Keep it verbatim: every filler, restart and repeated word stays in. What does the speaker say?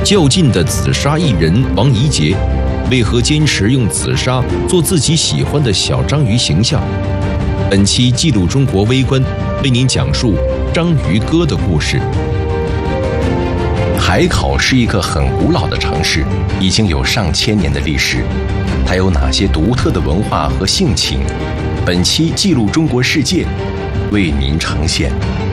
较劲的紫砂艺人王怡杰，为何坚持用紫砂做自己喜欢的小章鱼形象？本期记录中国微观为您讲述章鱼哥的故事。 海口是一个很古老的城市，已经有上千年的历史。它有哪些独特的文化和性情？本期记录中国世界为您呈现。